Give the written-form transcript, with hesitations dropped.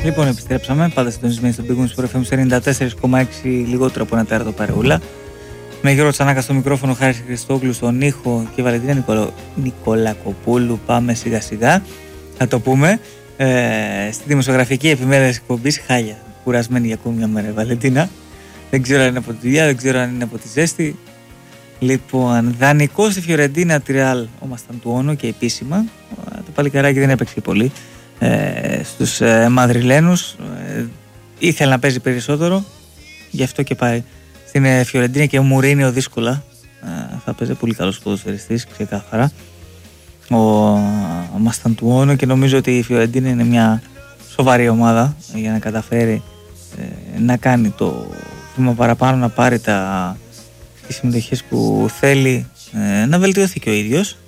Λοιπόν, επιστρέψαμε. Πάντα συντονισμένοι στον Big Wings FM 94,6, λιγότερο από ένα τέρτο παρεούλα. Με Γιώργο Τσανάκα στο μικρόφωνο, Χάρης Χριστόγλου στον ήχο και Βαλεντίνα Νικολακοπούλου. Πάμε σιγά σιγά. Θα το πούμε. Στη δημοσιογραφική επιμέλεια της εκπομπής, χάλια. Κουρασμένη για ακόμη μια μέρα, Βαλεντίνα. Δεν ξέρω αν είναι από τη δουλειά, δεν ξέρω αν είναι από τη ζέστη. Λοιπόν, δανεικό στη Φιωρεντίνα Τριάλ ο Μασταντουόνο και επίσημα. Το παλικαράκι δεν έπαιξε πολύ στους Μαδριλένους. Ήθελε να παίζει περισσότερο, γι' αυτό και πάει στην Φιωρεντίνα και ο Μουρίνιο δύσκολα. Θα παίζει πολύ καλός ποδοσφαιριστής, ξεκάθαρα. Ο Μασταντουόνο, και νομίζω ότι η Φιωρεντίνα είναι μια σοβαρή ομάδα για να καταφέρει να κάνει το βήμα παραπάνω, να πάρει τις συμμετοχές που θέλει, να βελτιωθεί και ο ίδιος.